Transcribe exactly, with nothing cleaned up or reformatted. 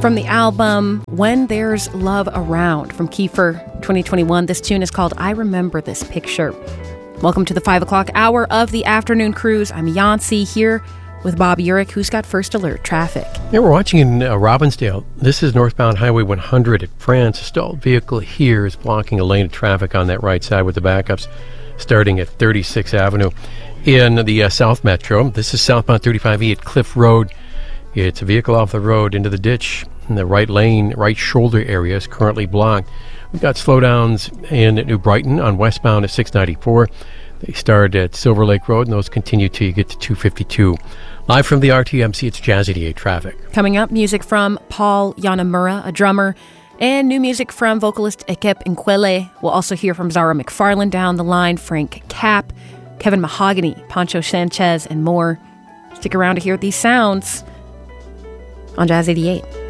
From the album When There's Love Around from Kiefer twenty twenty-one, this tune is called I Remember This Picture. Welcome to the five o'clock hour of the afternoon cruise. I'm Yancy here with Bob Urich, who's got first alert traffic. Yeah, we're watching in uh, Robbinsdale. This is northbound Highway one hundred at France. A stalled vehicle here is blocking a lane of traffic on that right side with the backups starting at thirty-sixth Avenue. In the uh, South Metro, this is southbound thirty-five E at Cliff Road. It's a vehicle off the road into the ditch in the right lane, right shoulder area is currently blocked. We've got slowdowns in New Brighton on westbound at six ninety-four. They start at Silver Lake Road, and those continue till you get to two fifty-two. Live from the R T M C, it's Jazz eighty-eight traffic. Coming up, music from Paul Yanamura, a drummer, and new music from vocalist Ekep Nkwele. We'll also hear from Zara McFarlane down the line, Frank Capp, Kevin Mahogany, Pancho Sanchez, and more. Stick around to hear these sounds on Jazz eighty-eight.